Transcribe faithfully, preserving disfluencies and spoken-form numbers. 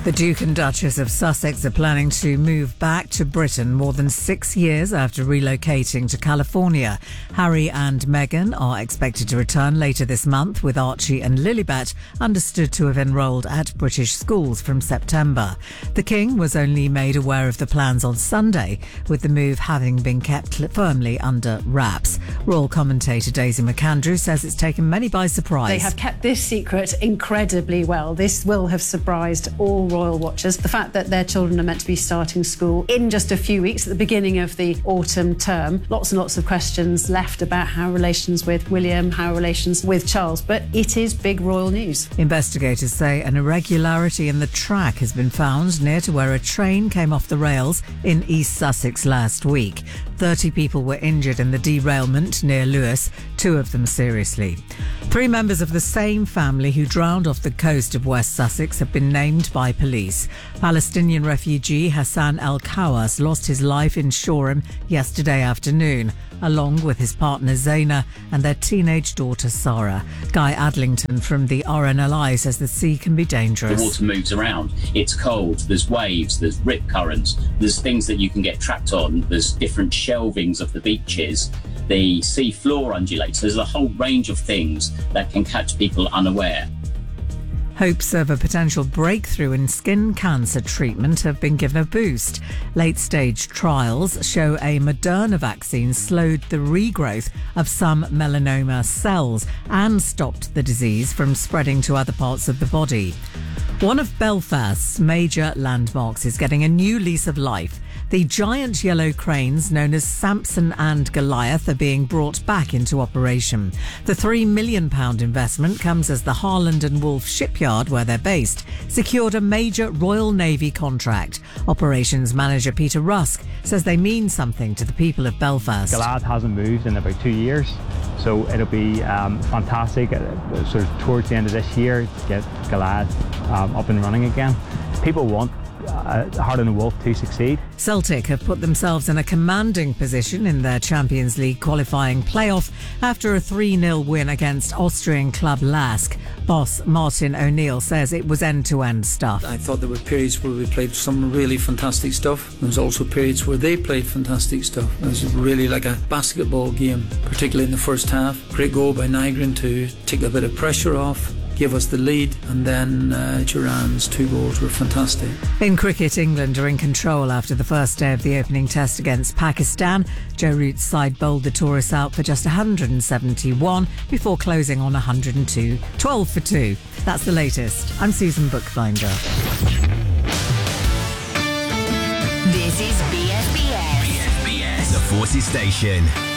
The Duke and Duchess of Sussex are planning to move back to Britain more than six years after relocating to California. Harry and Meghan are expected to return later this month, with Archie and Lilibet understood to have enrolled at British schools from September. The King was only made aware of the plans on Sunday, with the move having been kept firmly under wraps. Royal commentator Daisy McAndrew says it's taken many by surprise. They have kept this secret incredibly well. This will have surprised all royal watchers. The fact that their children are meant to be starting school in just a few weeks at the beginning of the autumn term. Lots and lots of questions left about how relations with William, how relations with Charles, but it is big royal news. Investigators say an irregularity in the track has been found near to where a train came off the rails in East Sussex last week. thirty people were injured in the derailment near Lewes, two of them seriously. Three members of the same family who drowned off the coast of West Sussex have been named by police. Palestinian refugee Hassan El-Kawas lost his life in Shoreham yesterday afternoon, along with his partner Zaina and their teenage daughter Sarah. Guy Adlington from the R N L I says the sea can be dangerous. The water moves around. It's cold. There's waves. There's rip currents. There's things that you can get trapped on. There's different shelvings of the beaches. The sea floor undulates. There's a whole range of things that can catch people unaware. Hopes of a potential breakthrough in skin cancer treatment have been given a boost. Late-stage trials show a Moderna vaccine slowed the regrowth of some melanoma cells and stopped the disease from spreading to other parts of the body. One of Belfast's major landmarks is getting a new lease of life. The giant yellow cranes known as Samson and Goliath are being brought back into operation. The three million pounds investment comes as the Harland and Wolff shipyard, where they're based, secured a major Royal Navy contract. Operations manager Peter Rusk says they mean something to the people of Belfast. Goliath hasn't moved in about two years, so it'll be um, fantastic uh, sort of towards the end of this year to get Goliath um, up and running again. People want Uh, Harland and Wolff to succeed. Celtic have put themselves in a commanding position in their Champions League qualifying playoff after a three nil win against Austrian club Lask. Boss Martin O'Neill says it was end-to-end stuff. I thought there were periods where we played some really fantastic stuff. There was also periods where they played fantastic stuff. It was really like a basketball game, particularly in the first half. Great goal by Nygren to take a bit of pressure off, give us the lead, and then uh, Duran's two goals were fantastic. In cricket, England are in control after the first day of the opening test against Pakistan. Joe Root's side bowled the tourists out for just one hundred seventy-one before closing on one hundred two, twelve for two. That's the latest. I'm Susan Bookfinder. This is B S B S. B S B S, the Forces Station.